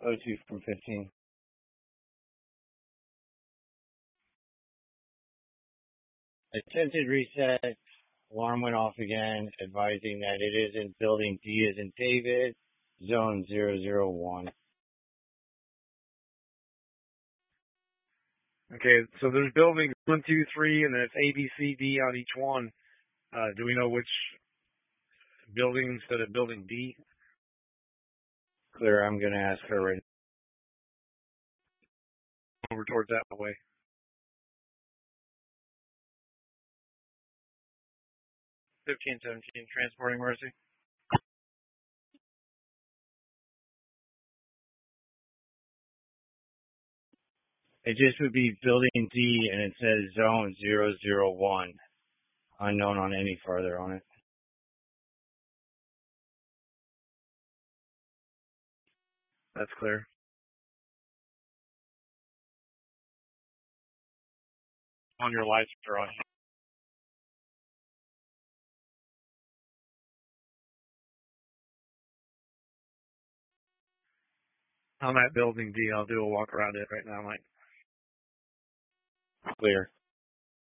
O2 from 15. Attempted reset. Alarm went off again, advising that it is in building D as in David, zone 001. Okay, so there's buildings 1, 2, 3, and then it's A, B, C, D on each one. Do we know which building instead of building D? Clear, I'm going to ask her right Over towards that way. 1517, transporting Mercy. It just would be building D, and it says zone 001. Unknown on any further on it. That's clear. On your lights are on. On that building D, I'll do a walk around it right now, Mike. Clear.